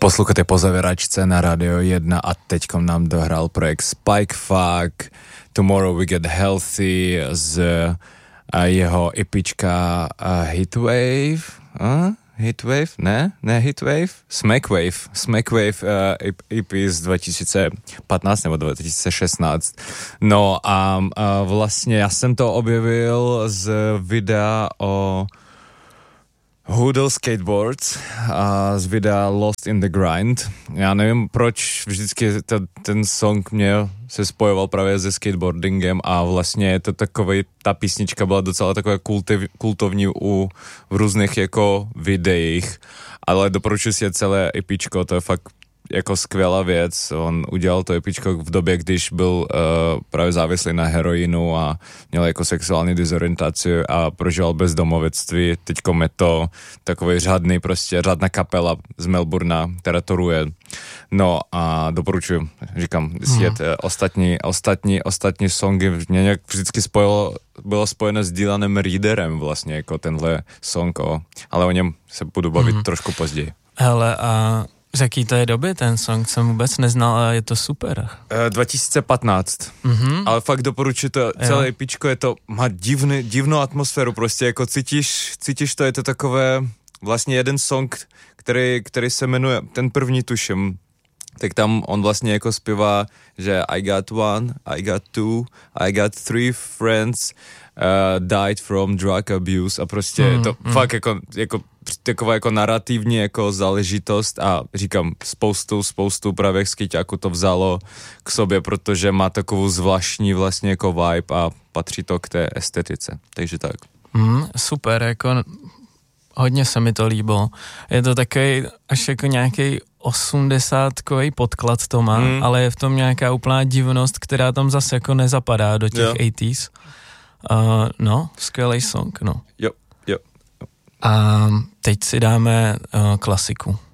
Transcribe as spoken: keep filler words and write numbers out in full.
Posloucháte Po zavěračce na Radio jedna a teďkom nám dohrál projekt Spikefuck, Tomorrow We Get Healthy z uh, jeho epička uh, Heatwave, uh? Heatwave? Ne? Ne Heatwave? Smackwave. Smackwave uh, E P z dva tisíce patnáct nebo dva tisíce šestnáct. No a uh, vlastně já jsem to objevil z videa o Hoodle Skateboards a z videa Lost in the Grind. Já nevím, proč vždycky to, ten song mě se spojoval právě se skateboardingem a vlastně je to takovej, ta písnička byla docela taková kultiv, kultovní u v různých jako videích, ale doporučuji si je celé epičko, to je fakt jako skvělá věc. On udělal to epičko v době, když byl uh, právě závislý na heroinu a měl jako sexuální dezorientaci a prožíval bezdomovectví. Teďko je to takový řádný, prostě řádná kapela z Melbourna, která toruje. No a doporučuji, říkám, si jet, uh, ostatní, ostatní, ostatní songy mě nějak vždycky spojilo, bylo spojené s Dylanem Reederem vlastně, jako tenhle song, o, ale o něm se budu bavit mm. trošku později. Hele, a z jaký to je doby ten song? Jsem vůbec neznal, ale je to super. Uh, dva tisíce patnáct. Mm-hmm. Ale fakt doporučuji to, celé epičko je to, má divný, divnou atmosféru, prostě jako cítíš, cítíš to, je to takové, vlastně jeden song, který, který se jmenuje, ten první tuším, tak tam on vlastně jako zpívá, že I got one, I got two, I got three friends, uh, died from drug abuse a prostě mm, je to mm. fakt jako, jako taková jako narrativní jako záležitost a říkám, spoustu, spoustu právě skyťáků to vzalo k sobě, protože má takovou zvláštní vlastně jako vibe a patří to k té estetice, takže tak. Mm, super, jako hodně se mi to líbilo. Je to takový až jako nějaký osmdesátkový podklad to má, mm. ale je v tom nějaká úplná divnost, která tam zase jako nezapadá do těch jo. osmdesátých. Uh, no, skvělý song, no. Jo, jo. A teď si dáme uh, klasiku.